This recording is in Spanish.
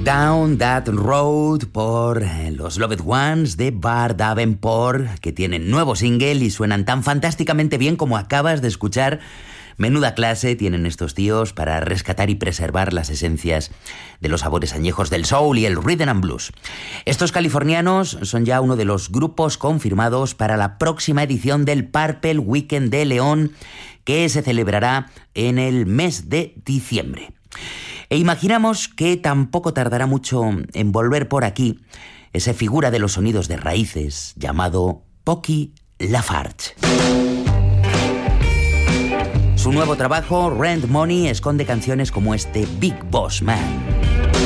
Down That Road por los Loved Ones de Bart Davenport, que tienen nuevo single y suenan tan fantásticamente bien como acabas de escuchar. Menuda clase tienen estos tíos para rescatar y preservar las esencias de los sabores añejos del soul y el rhythm and blues. Estos californianos son ya uno de los grupos confirmados para la próxima edición del Purple Weekend de León, que se celebrará en el mes de diciembre. E imaginamos que tampoco tardará mucho en volver por aquí esa figura de los sonidos de raíces llamado Pocky Lafarge. Su nuevo trabajo, Rent Money, esconde canciones como este Big Boss Man.